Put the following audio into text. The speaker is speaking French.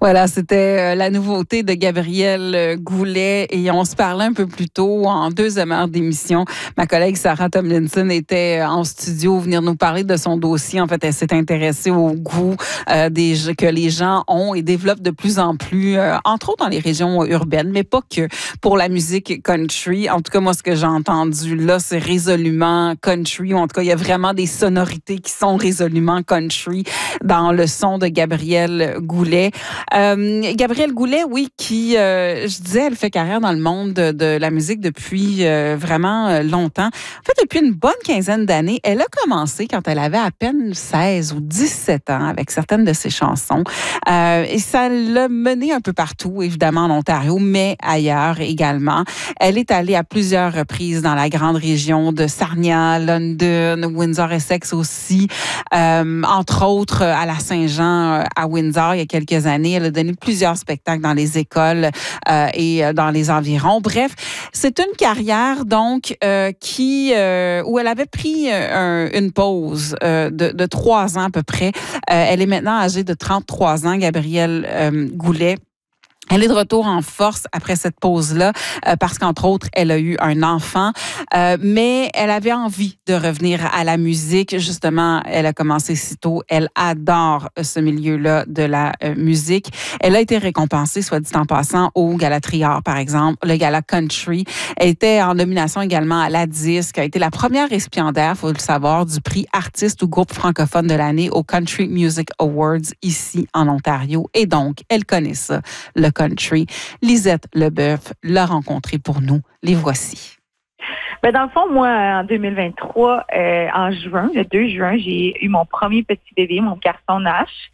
Voilà, c'était la nouveauté de Gabriel Goulet et on se parlait un peu plus tôt en deuxième heure d'émission. Ma collègue Sarah Tomlinson était en studio venir nous parler de son dossier. En fait, elle s'est intéressée au goût que les gens ont et développent de plus en plus, entre autres dans les régions urbaines, mais pas que pour la musique country. En tout cas, moi, ce que j'ai entendu là, c'est résolument country, ou en tout cas, il y a vraiment des sonorités qui sont résolument country dans le son de Gabriel Goulet. Gabrielle Goulet, oui, qui, je disais, elle fait carrière dans le monde de la musique depuis vraiment longtemps. En fait, depuis une bonne quinzaine d'années, elle a commencé quand elle avait à peine 16 ou 17 ans avec certaines de ses chansons. Et ça l'a menée un peu partout, évidemment en Ontario, mais ailleurs également. Elle est allée à plusieurs reprises dans la grande région de Sarnia, London, Windsor-Essex aussi, entre autres à la Saint-Jean à Windsor il y a quelques années. Elle a donné plusieurs spectacles dans les écoles et dans les environs. Bref, c'est une carrière donc où elle avait pris une pause de 3 ans à peu près. Elle est maintenant âgée de 33 ans, Gabrielle Goulet. Elle est de retour en force après cette pause-là parce qu'entre autres, elle a eu un enfant, mais elle avait envie de revenir à la musique. Justement, elle a commencé si tôt. Elle adore ce milieu-là de la musique. Elle a été récompensée, soit dit en passant, au Gala Triard, par exemple, le Gala Country. Elle était en nomination également à la Disque. Elle a été la première récipiendaire, faut le savoir, du prix artiste ou groupe francophone de l'année au Country Music Awards ici en Ontario. Et donc, elle connaît ça, le country. Lisette Leboeuf l'a rencontré pour nous. Les voici. Ben dans le fond, moi, en 2023, en juin, le 2 juin, j'ai eu mon premier petit bébé, mon garçon Nash.